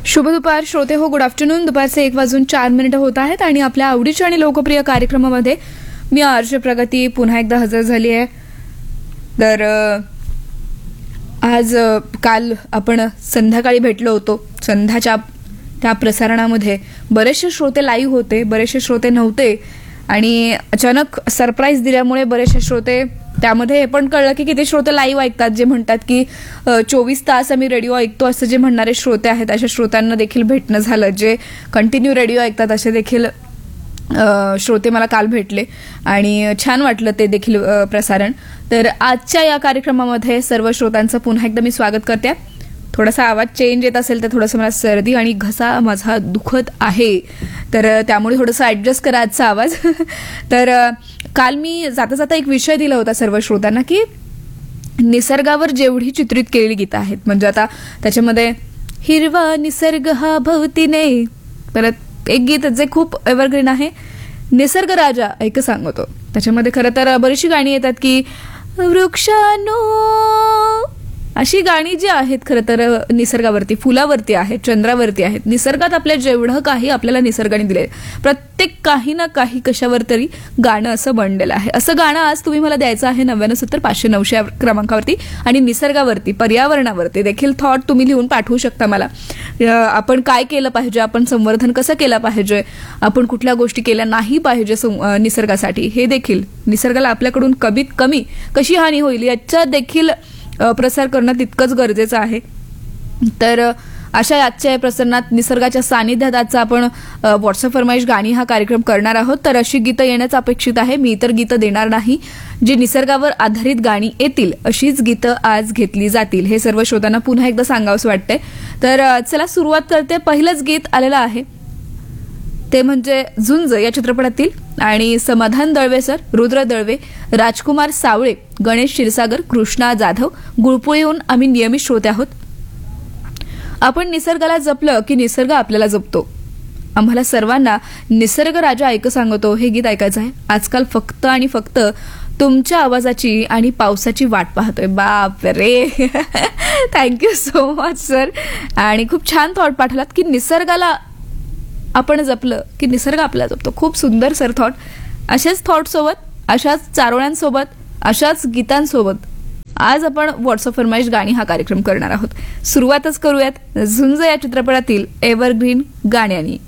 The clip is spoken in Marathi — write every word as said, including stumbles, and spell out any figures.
शुभ दुपार श्रोते हो, गुड आफ्टरनून. दुपारचे एक वाजून चार मिनिटं होत आहेत आणि आपल्या आवडीच्या आणि लोकप्रिय कार्यक्रमामध्ये मी आरजे प्रगती पुन्हा एकदा हजर झाली आहे. तर आज काल आपण संध्याकाळी भेटलो होतो. संध्याच्या त्या प्रसारणामध्ये बरेचसे श्रोते लाईव्ह होते, बरेचसे श्रोते नव्हते आणि अचानक सरप्राईज दिल्यामुळे बरेचसे श्रोते, त्यामध्ये हे पण कळलं की किती श्रोते लाईव्ह ऐकतात, जे म्हणतात की चोवीस तास आम्ही रेडिओ ऐकतो असं जे म्हणणारे श्रोते आहेत, अशा श्रोत्यांना देखील भेटणं झालं. जे कंटिन्यू रेडिओ ऐकतात असे देखील श्रोते मला काल भेटले आणि छान वाटलं ते देखील प्रसारण. तर आजच्या या कार्यक्रमामध्ये सर्व श्रोतांचं पुन्हा एकदा मी स्वागत करते. थोडासा आवाज चेंज येत असेल तर थोडंसं मला सर्दी आणि घसा माझा दुखत आहे, तर त्यामुळे थोडंसं ॲडजस्ट करा आजचा आवाज. तर काल मी जाता जाता एक विषय दिला होता सर्व श्रोतांना की निसर्गावर जेवढी चित्रित केलेली गीतं आहेत, म्हणजे आता त्याच्यामध्ये हिरवा निसर्ग हा भवतीने, परत एक गीत जे खूप एव्हरग्रीन आहे, निसर्ग राजा ऐक सांगतो. त्याच्यामध्ये खरं तर बरीचशी गाणी येतात की वृक्षानो, अशी गाणी जी आहेत खरं तर निसर्गावरती, फुलावरती आहेत, चंद्रावरती आहेत. निसर्गात आपल्या जेवढं काही आपल्याला निसर्गाने दिले, प्रत्येक काही ना काही कशावर तरी गाणं असं बनलेलं आहे. असं गाणं आज तुम्ही मला द्यायचं आहे नव्याण्णव सत्तर पाचशे नऊशे क्रमांकावरती. आणि निसर्गावरती, पर्यावरणावरती देखील थॉट तुम्ही लिहून पाठवू शकता मला. आपण काय केलं पाहिजे, आपण संवर्धन कसं केलं पाहिजे, आपण कुठल्या गोष्टी केल्या नाही पाहिजे निसर्गासाठी, हे देखील, निसर्गाला आपल्याकडून कमीत कमी कशी हानी होईल याच्या देखील प्रसार करणं तितकंच गरजेचं आहे. तर अशा आजच्या प्रसारणात निसर्गाच्या सानिध्यात आजचा आपण व्हॉट्सअप फरमाईश गाणी हा कार्यक्रम करणार आहोत. तर अशी गीतं येण्याचं अपेक्षित आहे. मी इतर गीतं देणार नाही, जी निसर्गावर आधारित गाणी येतील अशीच गीतं आज घेतली जातील, हे सर्व श्रोतांना पुन्हा एकदा सांगावंसं वाटतंय. तर चला सुरुवात करते. पहिलंच गीत आलेलं आहे ते म्हणजे झुंज या चित्रपटातील, आणि समाधान दळवे सर, रुद्र दळवे, राजकुमार सावळे, गणेश क्षीरसागर, कृष्णा जाधव, गुळपोळीहून आम्ही नियमित श्रोते आहोत. आपण निसर्गाला जपलं की निसर्ग आपल्याला जपतो. आम्हाला सर्वांना निसर्ग राजा ऐक सांगतो हे गीत ऐकायचं आहे. आजकाल फक्त आणि फक्त तुमच्या आवाजाची आणि पावसाची वाट पाहतोय. बाप रे, थँक्यू सो मच सर. आणि खूप छान थॉट पाठवलात की निसर्गाला आपण जपलं की निसर्ग आपल्याला जपतो. खूप सुंदर सर थॉट. असेच थॉट सोबत, अशाच चारोळ्यांसोबत, अशाच गीतांसोबत आज आपण व्हॉट्सअप फरमाईश गाणी हा कार्यक्रम करणार आहोत. सुरुवातच करूयात झुंज या चित्रपटातील एव्हरग्रीन गाण्यानी.